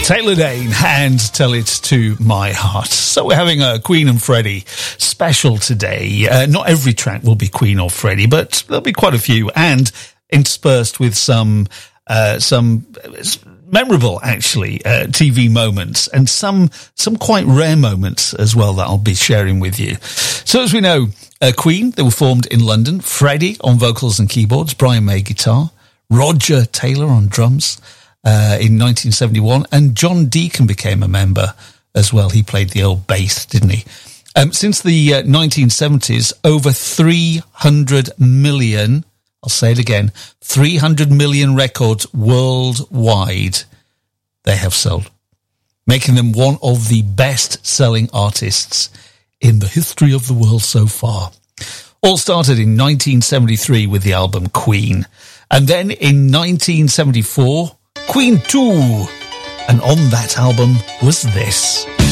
Taylor Dane and Tell It To My Heart. So we're having a Queen and Freddie special today. Not every track will be Queen or Freddie, but there'll be quite a few, and interspersed with some memorable, actually, TV moments, and some quite rare moments as well that I'll be sharing with you. So as we know, Queen, they were formed in London. Freddie on vocals and keyboards, Brian May guitar, Roger Taylor on drums in 1971, and John Deacon became a member as well. He played the old bass, didn't he? Since the 1970s, over 300 million, I'll say it again, 300 million records worldwide they have sold, making them one of the best-selling artists in the history of the world so far. All started in 1973 with the album Queen. And then in 1974, Queen 2. And on that album was this.